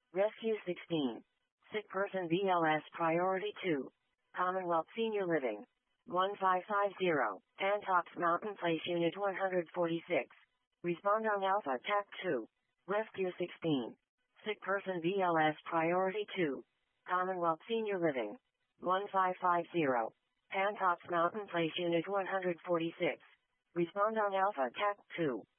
Rescue 16. Sick person BLS Priority 2. Commonwealth Senior Living. 1550. Antops Mountain Place Unit 146. Respond on Alpha TAC 2. Rescue 16. Sick person BLS Priority 2. Commonwealth Senior Living. 1550. Antops Mountain Place Unit 146. Respond on Alpha TAC 2.